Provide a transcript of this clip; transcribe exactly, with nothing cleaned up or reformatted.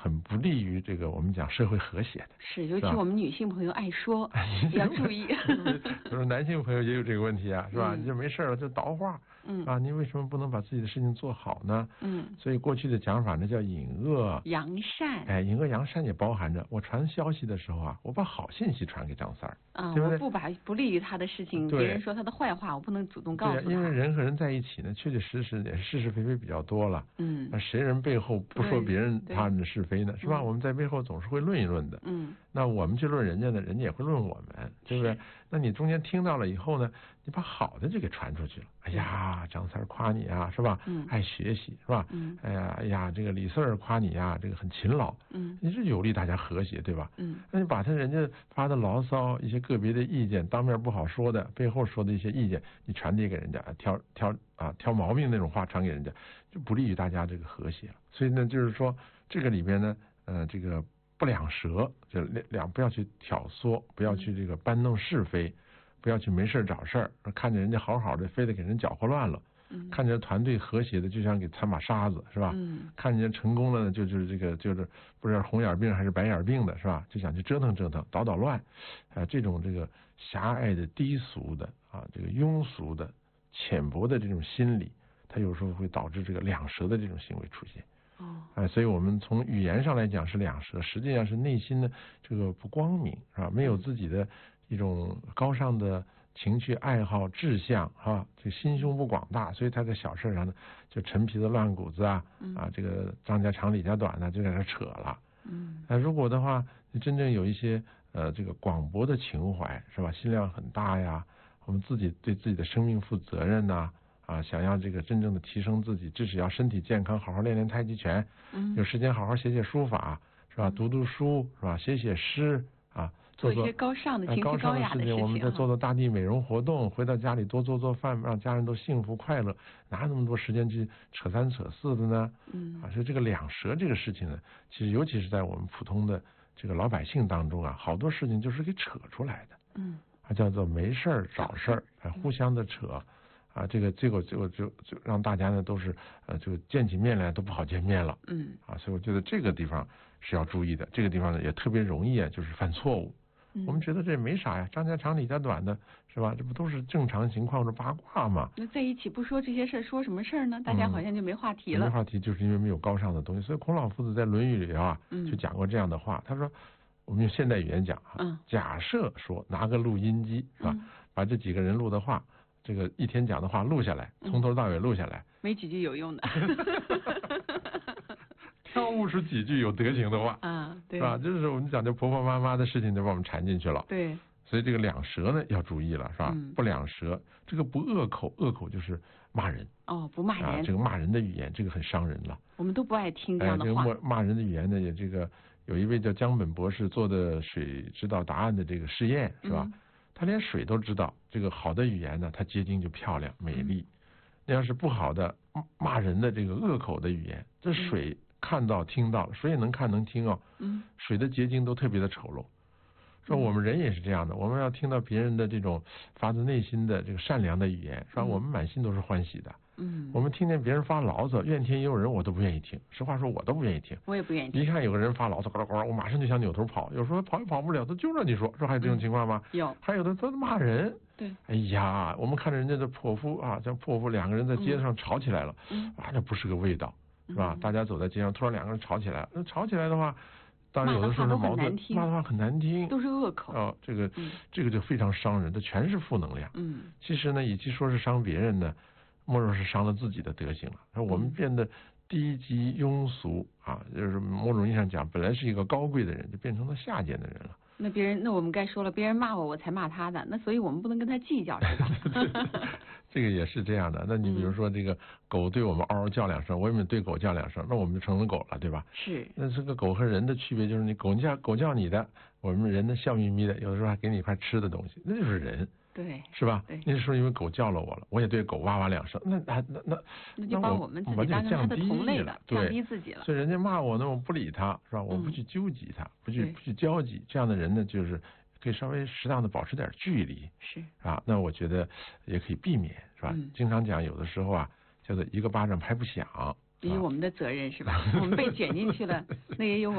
很不利于这个我们讲社会和谐的。 是，尤其我们女性朋友爱说，要注意。 比如男性朋友也有这个问题啊，是吧？ 嗯、 你就没事了就捣话， 嗯啊，你为什么不能把自己的事情做好呢？ 嗯， 所以过去的讲法呢叫隐恶扬善。 哎，隐恶扬善也包含着我传消息的时候啊，我把好信息传给张三儿， 啊、 对不对？ 我不把不利于他的事情，别人说他的坏话，我不能主动告诉他。 对、啊，因为人和人在一起呢，确确实实也是是是非非比较多了。 嗯， 那谁人背后不说别人他人的是非呢？是吧？ 嗯、 我们在背后总是会论一论的。 嗯， 那我们去论人家呢，人家也会论我们，对不对？那你中间听到了以后呢，你把好的就给传出去了。哎呀，张三夸你啊，是吧？ 嗯， 爱学习是吧？ 嗯， 哎呀，哎呀，这个李四儿夸你呀，这个很勤劳。 嗯， 你是有利大家和谐，对吧？ 嗯， 那你把他人家发的牢骚，一些个别的意见，当面不好说的，背后说的一些意见，你传递给人家，挑挑啊挑毛病那种话传给人家，就不利于大家这个和谐了。所以呢，就是说这个里边呢，呃，这个不两舌，就两两不要去挑唆，不要去这个搬弄是非，不要去没事找事儿，看见人家好好的，非得给人搅和乱了。 嗯， 看见团队和谐的，就像给掺把沙子，是吧？ 嗯， 看见成功了呢，就就是这个就是不知道红眼病还是白眼病的，是吧？就想去折腾折腾，捣捣乱，啊，这种这个狭隘的、低俗的啊，这个庸俗的、浅薄的这种心理，它有时候会导致这个两舌的这种行为出现。 哦， 啊，所以我们从语言上来讲是两舌，实际上是内心的这个不光明，是吧？没有自己的一种高尚的情趣爱好志向啊，这个心胸不广大，所以他在小事上呢就陈皮子乱谷子啊，啊，这个张家长李家短呢就在这扯了。 嗯， 啊，如果的话，你真正有一些呃这个广博的情怀，是吧？心量很大呀，我们自己对自己的生命负责任呐。啊，想要这个真正的提升自己，至少要身体健康，好好练练太极拳， 嗯， 有时间好好写写书法，是吧？读读书，是吧？写写诗啊， 做一些高尚的、情绪高雅的事情。 我们再做做大地美容活动，回到家里多做做饭，让家人都幸福快乐，哪有那么多时间去扯三扯四的呢？ 嗯， 啊，所以这个两舌这个事情呢，其实尤其是在我们普通的这个老百姓当中啊，好多事情就是给扯出来的。 嗯， 它叫做没事儿找事儿，啊，互相的扯。啊，这个结果结果就就让大家呢都是呃就见起面来都不好见面了。 嗯， 啊，所以我觉得这个地方是要注意的。这个地方呢也特别容易啊，就是犯错误。 嗯、 我们觉得这没啥呀，张家长李家短的，是吧？这不都是正常情况，是八卦嘛？ 那在一起不说这些事儿，说什么事儿呢？大家好像就没话题了。 嗯、没话题，就是因为没有高尚的东西。所以孔老夫子在《论语》里啊， 嗯、 就讲过这样的话。他说，我们用现代语言讲啊， 嗯、 假设说拿个录音机是吧，嗯、把这几个人录的话。这个一天讲的话录下来，从头到尾录下来， 嗯、没几句有用的， 挑不出几句有德行的话， 啊，对， 是吧？就是我们讲究婆婆妈妈的事情，就把我们缠进去了。 对， 所以这个两舌呢要注意了，是吧？ 嗯、 不两舌，这个不恶口，恶口就是骂人。 哦，不骂人、 啊，这个骂人的语言，这个很伤人了。 我们都不爱听这样的话。 哎、这个骂人的语言呢，也这个有一位叫江本博士做的水知道答案的这个试验，是吧？嗯，他连水都知道，这个好的语言呢，它结晶就漂亮美丽。那要是不好的骂人的这个恶口的语言，这水看到听到了，水也能看能听哦。 嗯， 水的结晶都特别的丑陋。说我们人也是这样的，我们要听到别人的这种发自内心的这个善良的语言，是吧？我们满心都是欢喜的。 嗯， 我们听见别人发牢骚、怨天尤人，我都不愿意听。实话说，我都不愿意听。 我也不愿意听。 一看有个人发牢骚，呱呱呱，我马上就想扭头跑。有时候跑也跑不了，他就让你说，说还有这种情况吗？ 有。 还有的他骂人。 对。 哎呀，我们看着人家的泼妇啊，像泼妇两个人在街上吵起来了， 嗯、 啊，这不是个味道，是吧？ 嗯、 大家走在街上，突然两个人吵起来了，那吵起来的话。当然有的时候是矛盾，骂的话很难听， 都是恶口。 哦，这个、 嗯、 这个就非常伤人，这全是负能量。 嗯， 其实呢，与其说是伤别人呢，莫若是伤了自己的德行了。而我们变得低级庸俗啊，就是某种意义上讲，本来是一个高贵的人，就变成了下贱的人了。 那别人，那我们该说了，别人骂我，我才骂他的，那所以我们不能跟他计较，是吧？ 这个也是这样的。那你比如说，这个狗对我们嗷嗷叫两声，我们对狗叫两声，那我们就成了狗了，对吧？ 是。 那这个狗和人的区别就是，你狗叫狗叫你的，我们人呢笑眯眯的，有的时候还给你一块吃的东西，那就是人。 对， 是吧？ 对， 那时候因为狗叫了我了，我也对狗哇哇两声，那那那那那就把我们自己当成它的同类了，降低自己了。 所以人家骂我呢，我不理他，是吧？我不去纠集他，嗯、不去不去交集，这样的人呢，就是可以稍微适当的保持点距离， 是啊，那我觉得也可以避免，是吧？ 嗯、 经常讲，有的时候啊，叫做一个巴掌拍不响， 也有我们的责任，是吧？我们被卷进去了，那也有我。